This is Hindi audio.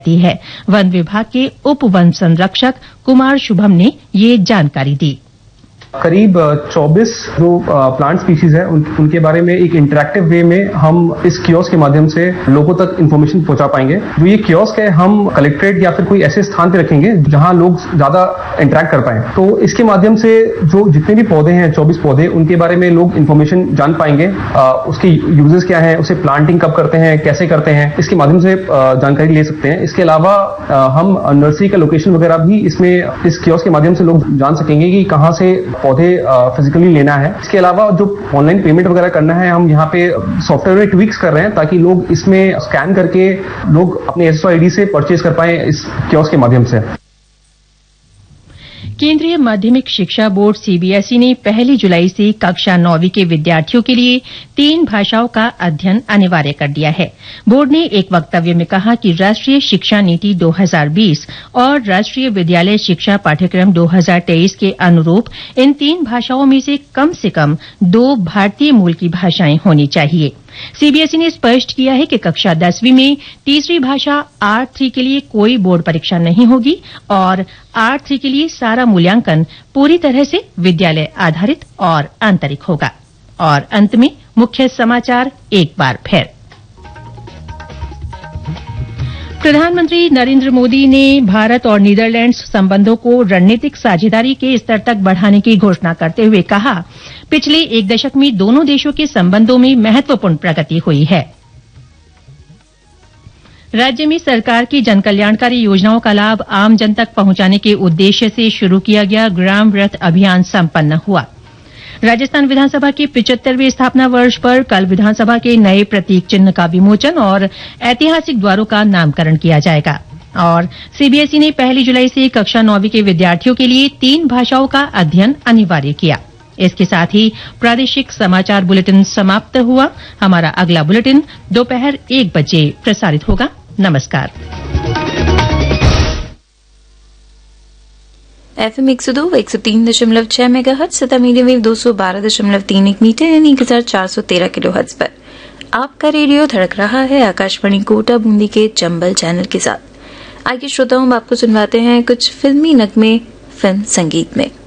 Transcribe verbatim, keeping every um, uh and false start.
है। वन विभाग के उप वन संरक्षक कुमार शुभम ने ये जानकारी दी। करीब चौबीस जो प्लांट स्पीशीज है उन, उनके बारे में एक इंटरैक्टिव वे में हम इस कियोस्क के माध्यम से लोगों तक इन्फॉर्मेशन पहुंचा पाएंगे। जो ये कियोस्क है हम कलेक्ट्रेट या फिर कोई ऐसे स्थान पे रखेंगे जहां लोग ज्यादा इंटरैक्ट कर पाएं। तो इसके माध्यम से जो जितने भी पौधे हैं चौबीस पौधे उनके बारे में लोग इन्फॉर्मेशन जान पाएंगे। आ, उसके यूजेस क्या है, उसे प्लांटिंग कब करते हैं, कैसे करते हैं, इसके माध्यम से आ, जानकारी ले सकते हैं। इसके अलावा आ, हम नर्सरी का लोकेशन वगैरह भी इसमें इस कियोस्क के माध्यम से लोग जान सकेंगे कि कहां से पौधे फिजिकली लेना है। इसके अलावा जो ऑनलाइन पेमेंट वगैरह करना है हम यहाँ पे सॉफ्टवेयर में ट्वीक्स कर रहे हैं ताकि लोग इसमें स्कैन करके लोग अपने S S O I D से परचेज कर पाएं इस कियोस्क के माध्यम से। केंद्रीय माध्यमिक शिक्षा बोर्ड सीबीएसई ने पहली जुलाई से कक्षा नौवीं के विद्यार्थियों के लिए तीन भाषाओं का अध्ययन अनिवार्य कर दिया है। बोर्ड ने एक वक्तव्य में कहा कि राष्ट्रीय शिक्षा नीति दो हज़ार बीस और राष्ट्रीय विद्यालय शिक्षा पाठ्यक्रम दो हज़ार तेईस के अनुरूप इन तीन भाषाओं में से कम से कम दो भारतीय मूल की भाषाएं होनी चाहिए। सीबीएसई ने स्पष्ट किया है कि कक्षा दसवीं में तीसरी भाषा आर थ्री के लिए कोई बोर्ड परीक्षा नहीं होगी और आर थ्री के लिए सारा मूल्यांकन पूरी तरह से विद्यालय आधारित और आंतरिक होगा। और अंत में मुख्य समाचार एक बार फिर। प्रधानमंत्री नरेंद्र मोदी ने भारत और नीदरलैंड्स संबंधों को रणनीतिक साझेदारी के स्तर तक बढ़ाने की घोषणा करते हुए कहा, पिछले एक दशक में दोनों देशों के संबंधों में महत्वपूर्ण प्रगति हुई है। राज्य में सरकार की जनकल्याणकारी योजनाओं का लाभ आम जन तक पहुंचाने के उद्देश्य से शुरू किया गया ग्राम रथ अभियान संपन्न हुआ। राजस्थान विधानसभा के पिचहत्तरवें स्थापना वर्ष पर कल विधानसभा के नए प्रतीक चिन्ह का विमोचन और ऐतिहासिक द्वारों का नामकरण किया जाएगा। और सीबीएसई ने पहली जुलाई से कक्षा नौवीं के विद्यार्थियों के लिए तीन भाषाओं का अध्ययन अनिवार्य किया। इसके साथ ही प्रादेशिक समाचार बुलेटिन समाप्त हुआ। हमारा अगला बुलेटिन दोपहर एक बजे प्रसारित होगा। नमस्कार। एफएम एक सौ दो व एक सौ तीन दशमलव छह मेगाहर्ट्ज तथा मीडियम वेव दो सौ बारह दशमलव तीन एक मीटर यानी एक हजार चार सौ तेरह किलोहर्ट्ज पर आपका रेडियो धड़क रहा है आकाशवाणी कोटा बूंदी के चंबल चैनल के साथ। आइए श्रोताओं, हम आपको सुनवाते हैं कुछ फिल्मी नगमे फिल्म संगीत में।